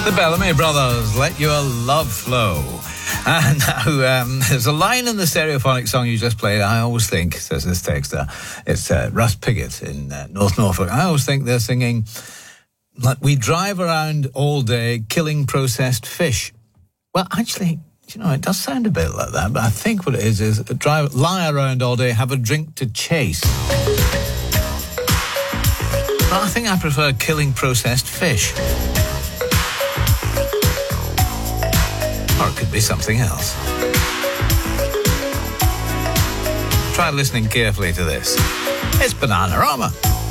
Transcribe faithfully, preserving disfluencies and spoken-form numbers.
The Bellamy Brothers, Let Your Love Flow. And now, um, there's a line in the Stereophonic song you just played. I always think, says this texter, it's uh, Russ Piggott in uh, North Norfolk. I always think they're singing, like, we drive around all day killing processed fish. Well, actually, you know, it does sound a bit like that, but I think what it is is drive, lie around all day, have a drink to chase. But I think I prefer killing processed fish. Or it could be something else. Try listening carefully to this. It's Bananarama.